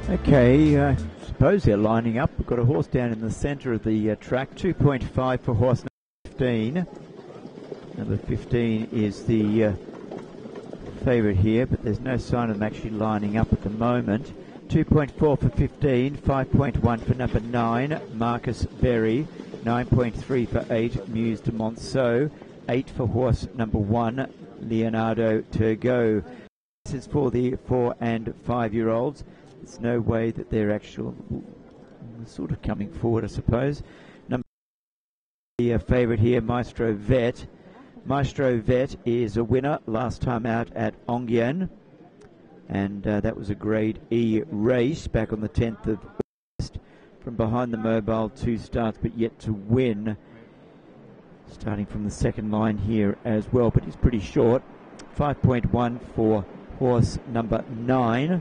Okay, suppose they're lining up. We've got a horse down in the centre of the track, 2.5 for horse number 15. Number 15 is the favourite here, but there's no sign of them actually lining up at the moment. 2.4 for 15, 5.1 for number 9, Marcus Berry, 9.3 for 8, Muse de Monceau, 8 for horse number 1, Leonardo Turgot. This is for the 4 and 5-year-olds. There's no way that they're actual sort of coming forward, I suppose. Number the favourite here, Maestro Vet. Maestro Vet is a winner last time out at Onguien, and that was a Grade E race back on the 10th of August. From behind the mobile, 2 starts, but yet to win. Starting from the second line here as well, but he's pretty short. 5.1 for horse number 9.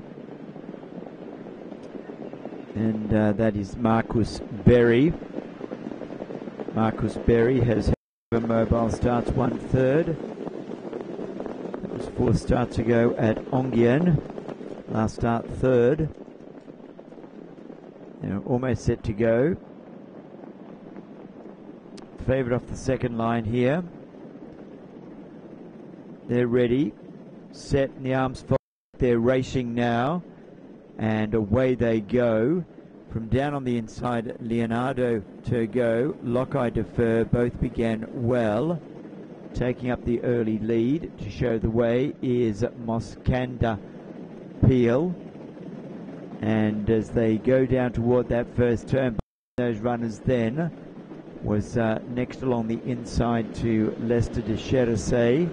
And that is Marcus Berry. Marcus Berry has had mobile starts 1/3. That was 4 starts ago at Onguien. Last start 3rd. They're almost set to go. Favourite off the second line here. They're ready, set, in the arms fold. They're racing now, and away they go. From down on the inside, Leonardo Turgot, Lockeye Defer both began well. Taking up the early lead to show the way is Moskanda Peel. And as they go down toward that first turn, those runners then was next along the inside to Lester de Cherisay,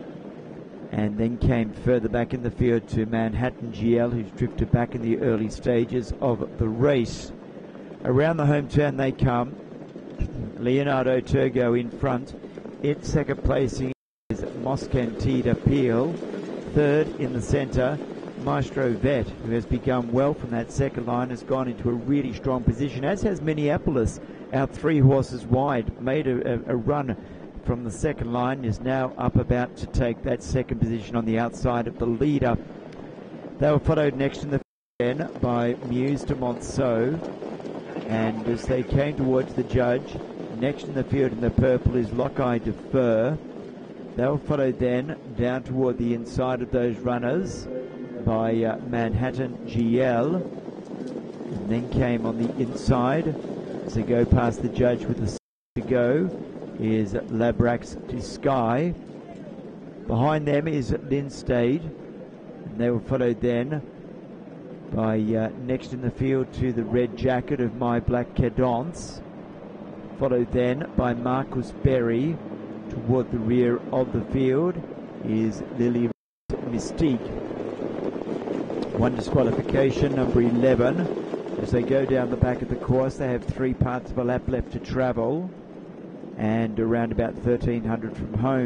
and then came further back in the field to Manhattan GL, who's drifted back in the early stages of the race. Around the home turn they come. Leonardo Turgot in front. In second placing is Moskantida Peel. Third in the centre, Maestro Vet, who has begun well from that second line, has gone into a really strong position, as has Minneapolis, out 3 horses wide, made a run from the second line, is now up about to take that second position on the outside of the leader. They were followed next in the field by Muse de Monceau, and as they came towards the judge, next in the field in the purple is Lockeye Defer. They were followed then down toward the inside of those runners by Manhattan GL, and then came on the inside as they go past the judge with the to go is Labrax to Sky. Behind them is Linstade, and they were followed then by next in the field to the red jacket of My Black Cadence, followed then by Marcus Berry. Toward the rear of the field is Lily Mystique. One disqualification, number 11. As they go down the back of the course, they have 3 parts of a lap left to travel, and around about 1,300 from home.